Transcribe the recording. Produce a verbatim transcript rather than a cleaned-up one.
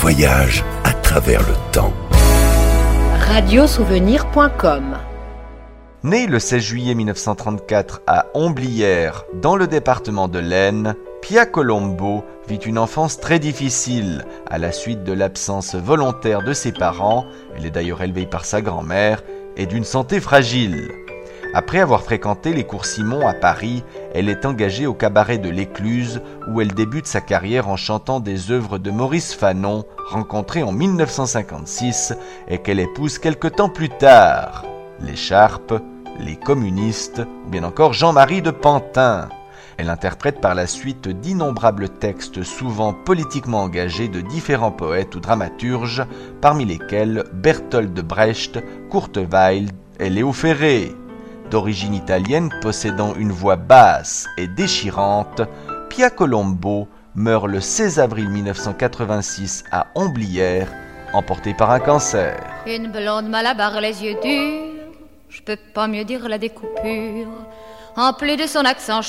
voyage à travers le temps. radiosouvenir point com. Né le seize juillet mille neuf cent trente-quatre à Homblières, dans le département de l'Aisne, Pia Colombo vit une enfance très difficile à la suite de l'absence volontaire de ses parents, elle est d'ailleurs élevée par sa grand-mère, et d'une santé fragile. Après avoir fréquenté les cours Simon à Paris, elle est engagée au cabaret de l'Écluse où elle débute sa carrière en chantant des œuvres de Maurice Fanon, rencontré en mille neuf cent cinquante-six et qu'elle épouse quelque temps plus tard. L'écharpe, les communistes, ou bien encore Jean-Marie de Pantin. Elle interprète par la suite d'innombrables textes souvent politiquement engagés de différents poètes ou dramaturges, parmi lesquels Bertolt Brecht, Kurt Weill et Léo Ferré. D'origine italienne possédant une voix basse et déchirante, Pia Colombo meurt le seize avril mille neuf cent quatre-vingt-six à Homblières, emportée par un cancer. Une blonde malabar, les yeux durs, je peux pas mieux dire la découpure, en plus de son accent